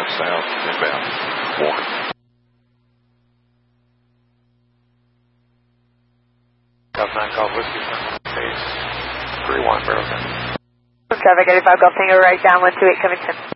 south, inbound. Warning. Golf 9 Golf Whiskey, base 3-1, barrel down. Traffic 85 Golf Tango, right down 128 Covington.